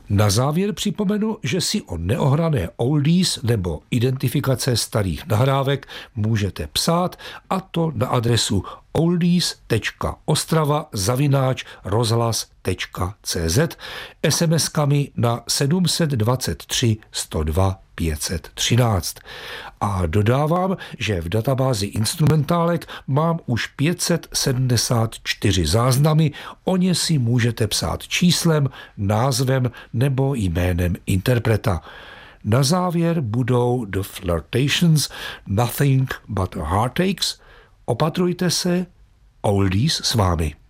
Na závěr připomenu, že si o neohrané oldies nebo identifikace starých nahrávek můžete psát, a to na adresu oldies.ostrava@rozhlas.cz, SMS-kami na 723 102 513. A dodávám, že v databázi instrumentálek mám už 574 záznamy, o ně si můžete psát číslem, názvem nebo jménem interpreta. Na závěr budou The Flirtations, Nothing But Heartaches. Opatrujte se, oldies s vámi.